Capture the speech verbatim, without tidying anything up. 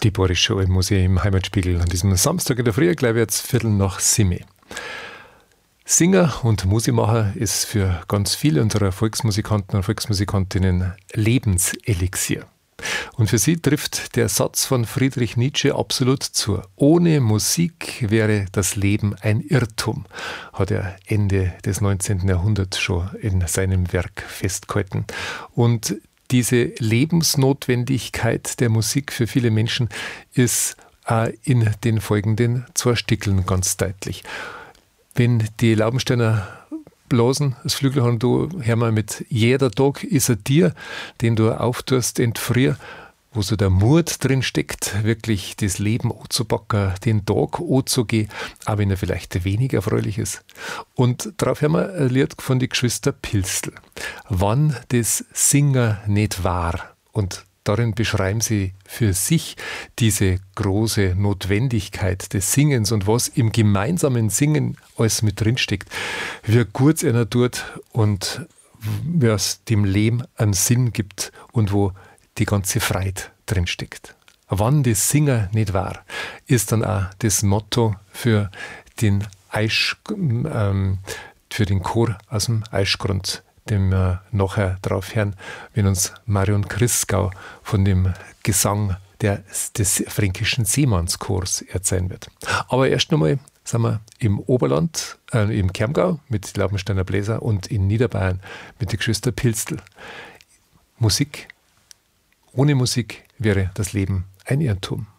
Die Boris Show im Museum im Heimatspiegel an diesem Samstag in der Früh, gleich jetzt Viertel nach sieben. Singer und Musikmacher ist für ganz viele unserer Volksmusikanten und Volksmusikantinnen Lebenselixier. Und für sie trifft der Satz von Friedrich Nietzsche absolut zu. Ohne Musik wäre das Leben ein Irrtum, hat er Ende des neunzehnten Jahrhunderts schon in seinem Werk festgehalten. Und diese Lebensnotwendigkeit der Musik für viele Menschen ist auch in den folgenden zwei Stickeln ganz deutlich. Wenn die Laubensteiner blasen, das Flügelhorn, du hör mal mit jeder Tag ist ein Tier, den du auftust in die Früh, wo so der Mut drin steckt, wirklich das Leben anzupacken, den Tag anzugehen, auch wenn er vielleicht weniger erfreulich ist. Und darauf hören wir ein Lied von den Geschwister Pilstel. Wann das Singer nicht war. Und darin beschreiben sie für sich diese große Notwendigkeit des Singens und was im gemeinsamen Singen alles mit drinsteckt, wie gut es einer tut und was dem Leben einen Sinn gibt und wo die ganze Freiheit drinsteckt. Wann das Singer nicht war, ist dann auch das Motto für den, Eisch, ähm, für den Chor aus dem Eischgrund, dem wir nachher drauf hören, wenn uns Marion Christgau von dem Gesang der, des fränkischen Seemannschors erzählen wird. Aber erst einmal sind wir im Oberland, äh, im Chiemgau mit Laubensteiner Bläser und in Niederbayern mit den Geschwister Pilstel. Musik, ohne Musik wäre das Leben ein Irrtum.